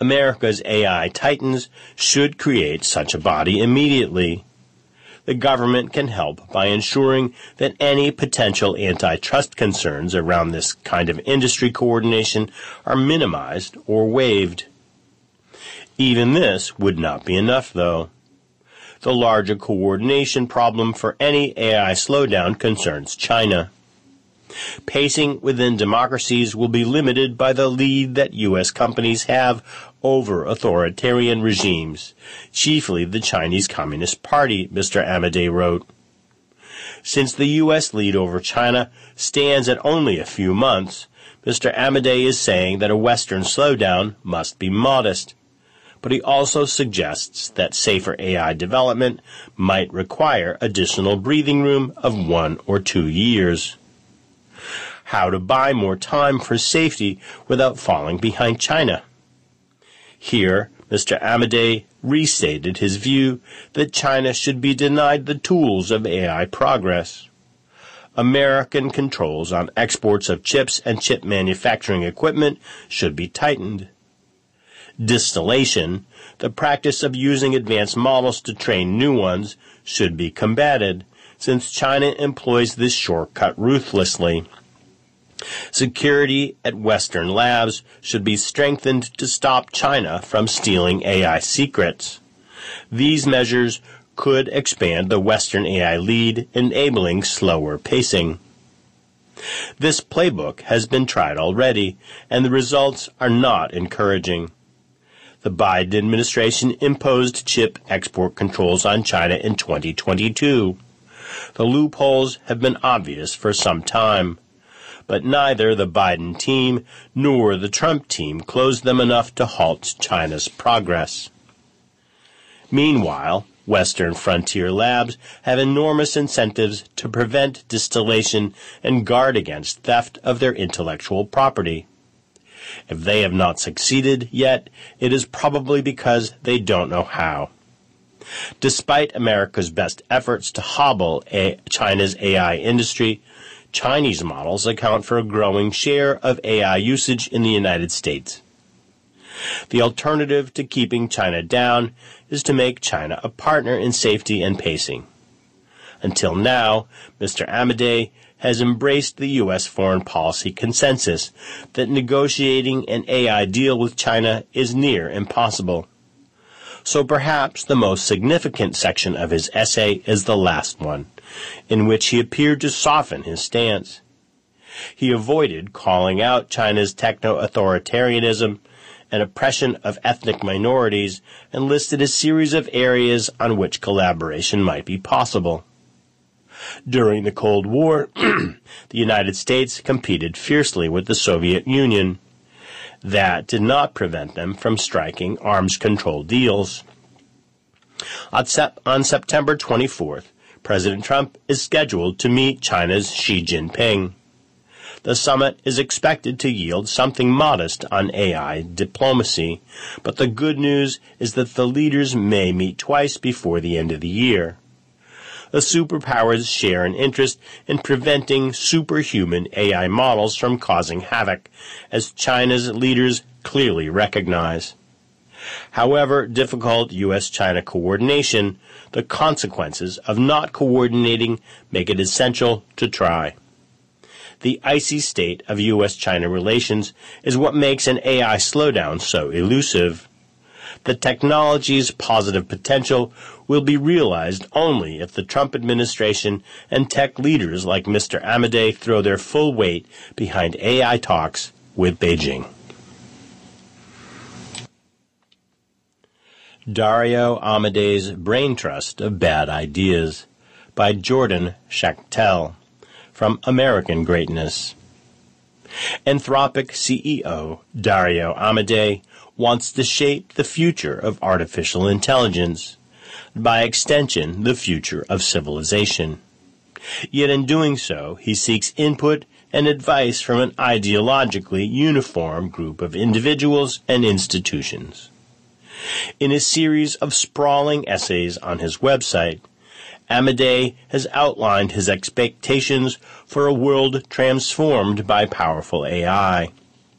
America's AI titans should create such a body immediately. The government can help by ensuring that any potential antitrust concerns around this kind of industry coordination are minimized or waived. Even this would not be enough, though. The larger coordination problem for any AI slowdown concerns China. Pacing within democracies will be limited by the lead that U.S. companies have over authoritarian regimes, chiefly the Chinese Communist Party, Mr. Amadei wrote. Since the U.S. lead over China stands at only a few months, Mr. Amadei is saying that a Western slowdown must be modest. But he also suggests that safer AI development might require additional breathing room of 1 or 2 years. How to buy more time for safety without falling behind China. Here, Mr. Amadei restated his view that China should be denied the tools of AI progress. American controls on exports of chips and chip manufacturing equipment should be tightened. Distillation, the practice of using advanced models to train new ones, should be combated, since China employs this shortcut ruthlessly. Security at Western labs should be strengthened to stop China from stealing AI secrets. These measures could expand the Western AI lead, enabling slower pacing. This playbook has been tried already, and the results are not encouraging. The Biden administration imposed chip export controls on China in 2022. The loopholes have been obvious for some time, but neither the Biden team nor the Trump team closed them enough to halt China's progress. Meanwhile, Western frontier labs have enormous incentives to prevent distillation and guard against theft of their intellectual property. If they have not succeeded yet, it is probably because they don't know how. Despite America's best efforts to hobble China's AI industry, Chinese models account for a growing share of AI usage in the United States. The alternative to keeping China down is to make China a partner in safety and pacing. Until now, Mr. Amadei has embraced the U.S. foreign policy consensus that negotiating an AI deal with China is near impossible. So perhaps the most significant section of his essay is the last one, in which he appeared to soften his stance. He avoided calling out China's techno-authoritarianism and oppression of ethnic minorities and listed a series of areas on which collaboration might be possible. During the Cold War, the United States competed fiercely with the Soviet Union. That did not prevent them from striking arms control deals. On September 24th, President Trump is scheduled to meet China's Xi Jinping. The summit is expected to yield something modest on AI diplomacy, but the good news is that the leaders may meet twice before the end of the year. The superpowers share an interest in preventing superhuman AI models from causing havoc, as China's leaders clearly recognize. However difficult U.S.-China coordination, the consequences of not coordinating make it essential to try. The icy state of U.S.-China relations is what makes an AI slowdown so elusive. The technology's positive potential will be realized only if the Trump administration and tech leaders like Mr. Amadei throw their full weight behind AI talks with Beijing. Dario Amadei's Brain Trust of Bad Ideas by Jordan Schachtel from American Greatness. Anthropic CEO Dario Amadei wants to shape the future of artificial intelligence, by extension, the future of civilization. Yet in doing so, he seeks input and advice from an ideologically uniform group of individuals and institutions. In a series of sprawling essays on his website, Amadei has outlined his expectations for a world transformed by powerful AI.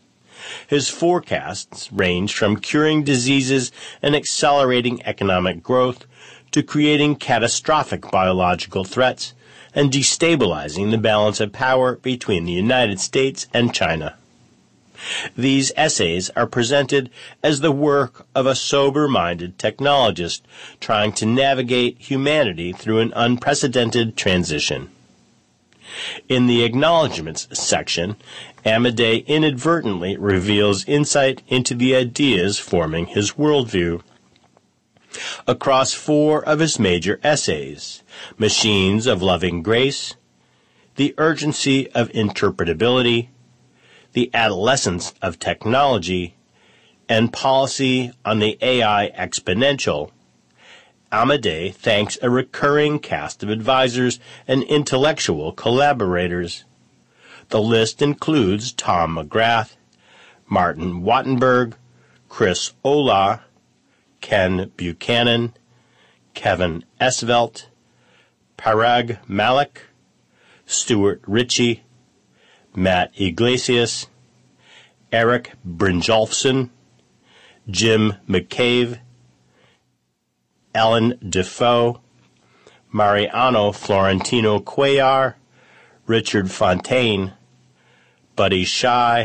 His forecasts range from curing diseases and accelerating economic growth to creating catastrophic biological threats and destabilizing the balance of power between the United States and China. These essays are presented as the work of a sober-minded technologist trying to navigate humanity through an unprecedented transition. In the acknowledgments section, Amadei inadvertently reveals insight into the ideas forming his worldview. Across 4 of his major essays, Machines of Loving Grace, The Urgency of Interpretability, The Adolescence of Technology, and Policy on the AI Exponential, Amadei thanks a recurring cast of advisors and intellectual collaborators. The list includes Tom McGrath, Martin Wattenberg, Chris Olah, Ken Buchanan, Kevin Esvelt, Parag Malek, Stuart Ritchie, Matt Yglesias, Eric Brynjolfsson, Jim McCabe, Ellen Defoe, Mariano Florentino Cuellar, Richard Fontaine, Buddy Shah,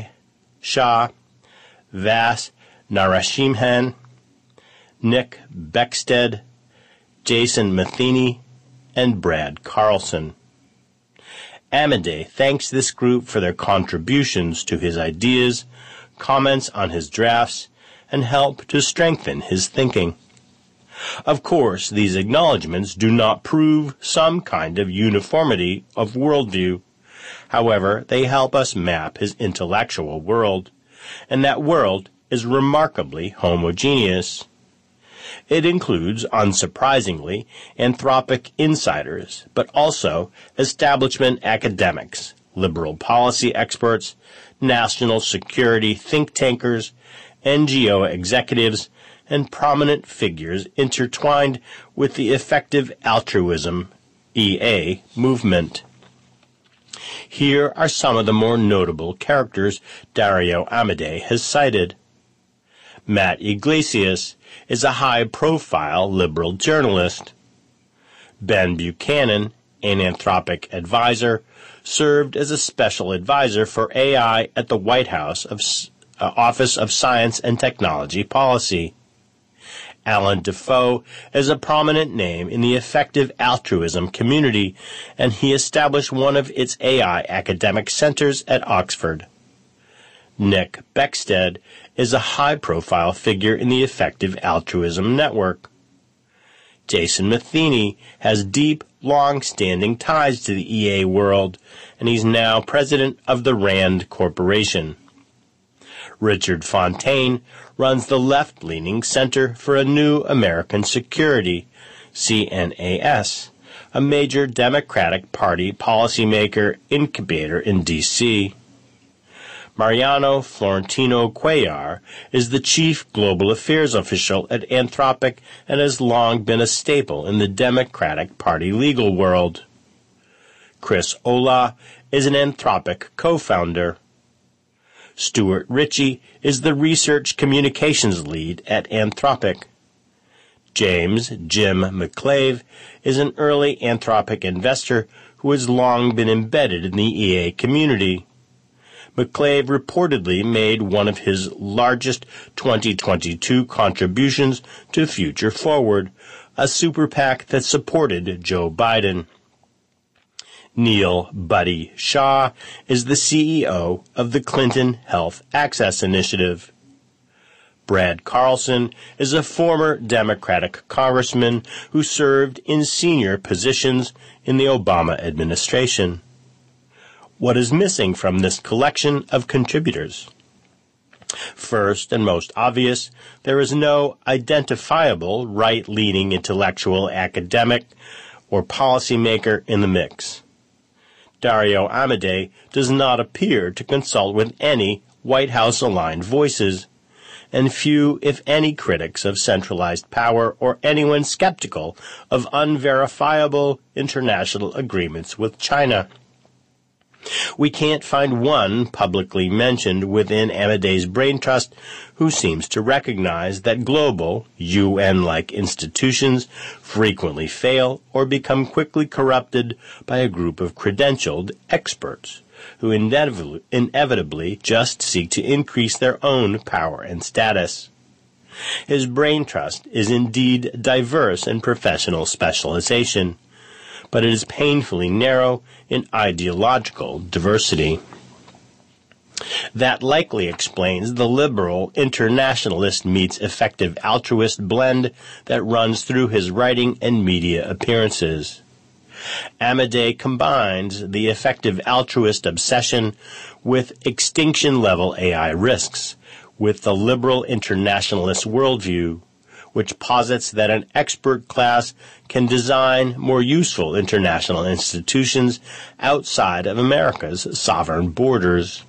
Vas Narasimhan, Nick Beckstead, Jason Matheny, and Brad Carlson. Amadei thanks this group for their contributions to his ideas, comments on his drafts, and help to strengthen his thinking. Of course, these acknowledgments do not prove some kind of uniformity of worldview. However, they help us map his intellectual world, and that world is remarkably homogeneous. It includes, unsurprisingly, Anthropic insiders, but also establishment academics, liberal policy experts, national security think tankers, NGO executives, and prominent figures intertwined with the effective altruism, EA, movement. Here are some of the more notable characters Dario Amadei has cited. Matt Yglesias is a high-profile liberal journalist. Ben Buchanan, an Anthropic advisor, served as a special advisor for AI at the White House Office of Science and Technology Policy. Alan Defoe is a prominent name in the effective altruism community, and he established one of its AI academic centers at Oxford. Nick Beckstead is a high-profile figure in the effective altruism network. Jason Matheny has deep, long-standing ties to the EA world, and he's now president of the RAND Corporation. Richard Fontaine runs the left-leaning Center for a New American Security, CNAS, a major Democratic Party policymaker incubator in D.C. Mariano Florentino Cuellar is the chief global affairs official at Anthropic and has long been a staple in the Democratic Party legal world. Chris Olah is an Anthropic co-founder. Stuart Ritchie is the research communications lead at Anthropic. James Jim McCabe is an early Anthropic investor who has long been embedded in the EA community. McCabe reportedly made one of his largest 2022 contributions to Future Forward, a super PAC that supported Joe Biden. Neil Buddy Shah is the CEO of the Clinton Health Access Initiative. Brad Carlson is a former Democratic congressman who served in senior positions in the Obama administration. What is missing from this collection of contributors? First and most obvious, there is no identifiable right-leaning intellectual academic or policymaker in the mix. Dario Amadei does not appear to consult with any White House-aligned voices, and few, if any, critics of centralized power or anyone skeptical of unverifiable international agreements with China. We can't find one publicly mentioned within Amadei's brain trust who seems to recognize that global, UN-like institutions frequently fail or become quickly corrupted by a group of credentialed experts who inevitably just seek to increase their own power and status. His brain trust is indeed diverse in professional specialization, but it is painfully narrow in ideological diversity. That likely explains the liberal internationalist meets effective altruist blend that runs through his writing and media appearances. Amadei combines the effective altruist obsession with extinction-level AI risks, with the liberal internationalist worldview, which posits that an expert class can design more useful international institutions outside of America's sovereign borders.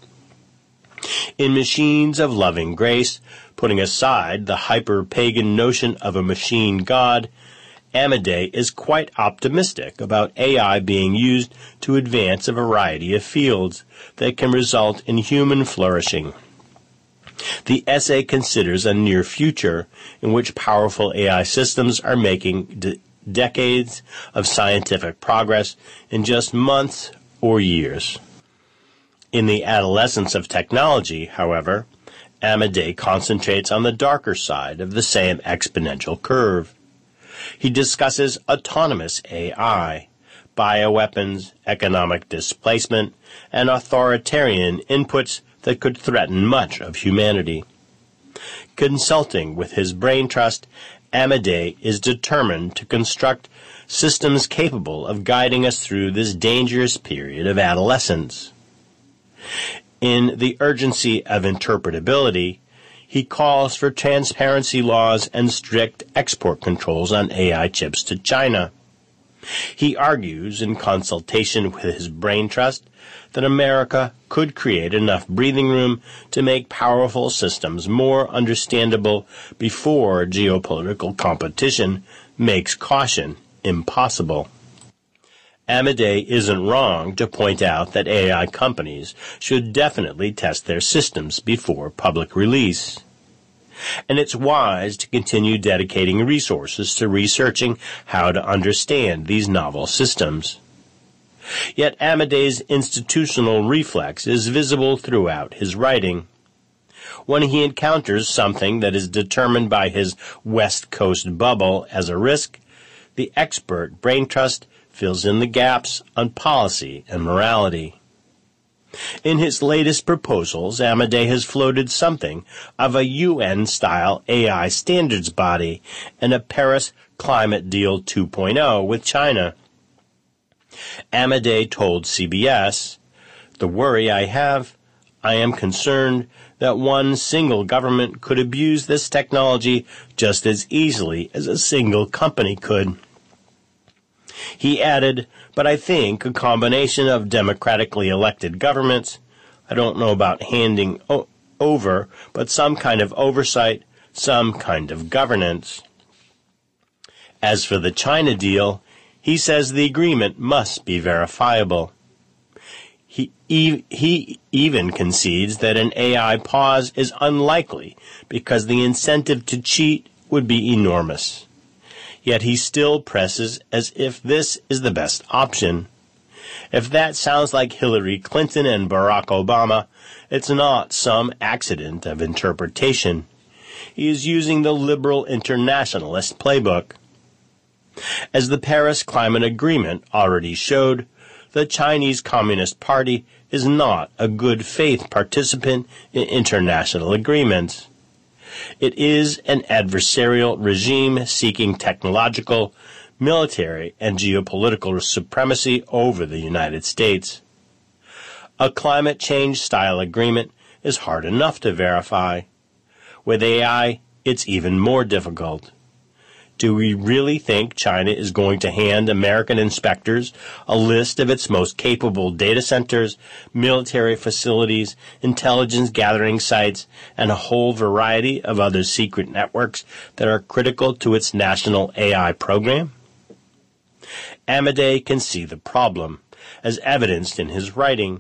In Machines of Loving Grace, putting aside the hyper-pagan notion of a machine god, Amadei is quite optimistic about AI being used to advance a variety of fields that can result in human flourishing. The essay considers a near future in which powerful AI systems are making decades of scientific progress in just months or years. In The Adolescence of Technology, however, Amadei concentrates on the darker side of the same exponential curve. He discusses autonomous AI, bioweapons, economic displacement, and authoritarian inputs that could threaten much of humanity. Consulting with his brain trust, Amadei is determined to construct systems capable of guiding us through this dangerous period of adolescence. In The Urgency of Interpretability, he calls for transparency laws and strict export controls on AI chips to China. He argues, in consultation with his brain trust, that America could create enough breathing room to make powerful systems more understandable before geopolitical competition makes caution impossible. Amadei isn't wrong to point out that AI companies should definitely test their systems before public release. And it's wise to continue dedicating resources to researching how to understand these novel systems. Yet Amadei's institutional reflex is visible throughout his writing. When he encounters something that is determined by his West Coast bubble as a risk, the expert brain trust fills in the gaps on policy and morality. In his latest proposals, Amadei has floated something of a UN-style AI standards body and a Paris Climate Deal 2.0 with China. Amadei told CBS, "The worry I am concerned that one single government could abuse this technology just as easily as a single company could." He added, "But I think a combination of democratically elected governments, I don't know about handing over, but some kind of oversight, some kind of governance." As for the China deal, he says the agreement must be verifiable. He even concedes that an AI pause is unlikely because the incentive to cheat would be enormous. Yet he still presses as if this is the best option. If that sounds like Hillary Clinton and Barack Obama, it's not some accident of interpretation. He is using the liberal internationalist playbook. As the Paris Climate Agreement already showed, the Chinese Communist Party is not a good faith participant in international agreements. It is an adversarial regime seeking technological, military, and geopolitical supremacy over the United States. A climate change-style agreement is hard enough to verify. With AI, it's even more difficult. Do we really think China is going to hand American inspectors a list of its most capable data centers, military facilities, intelligence gathering sites, and a whole variety of other secret networks that are critical to its national AI program? Amadei can see the problem, as evidenced in his writing,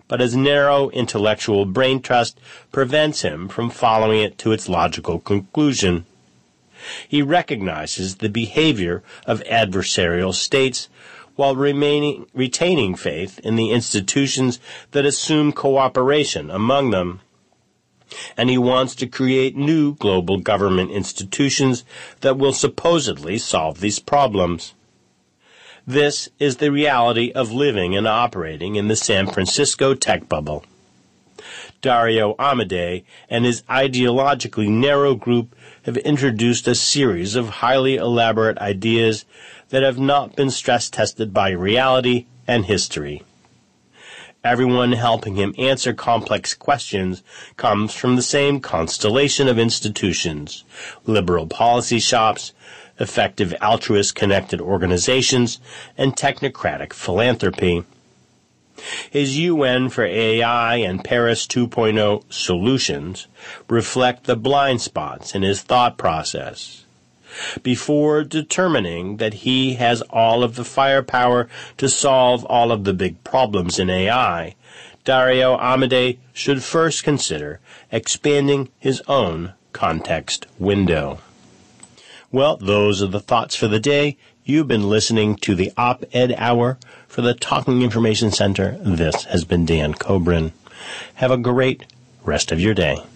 but his narrow intellectual brain trust prevents him from following it to its logical conclusion. He recognizes the behavior of adversarial states while retaining faith in the institutions that assume cooperation among them. And he wants to create new global government institutions that will supposedly solve these problems. This is the reality of living and operating in the San Francisco tech bubble. Dario Amodei and his ideologically narrow group have introduced a series of highly elaborate ideas that have not been stress-tested by reality and history. Everyone helping him answer complex questions comes from the same constellation of institutions: liberal policy shops, effective altruist-connected organizations, and technocratic philanthropy. His UN for AI and Paris 2.0 solutions reflect the blind spots in his thought process. Before determining that he has all of the firepower to solve all of the big problems in AI, Dario Amodei should first consider expanding his own context window. Well, those are the thoughts for the day. You've been listening to the Op-Ed Hour for the Talking Information Center. This has been Dan Kobrin. Have a great rest of your day.